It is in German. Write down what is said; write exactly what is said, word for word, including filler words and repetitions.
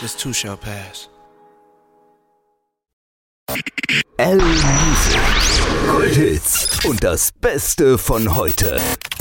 This too shall pass. L-Music. Goldhits und das Beste von heute.